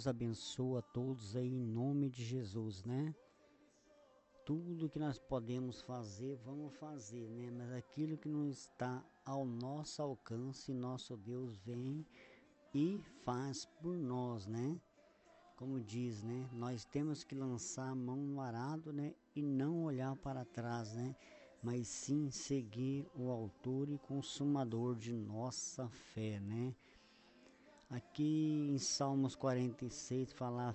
Deus abençoe a todos aí em nome de Jesus, né? Tudo que nós podemos fazer, vamos fazer, né? Mas aquilo que não está ao nosso alcance, nosso Deus vem e faz por nós, né? Como diz, né? Nós temos que lançar a mão no arado, né? E não olhar para trás, né? Mas sim seguir o autor e consumador de nossa fé, né? Aqui em Salmos 46 fala: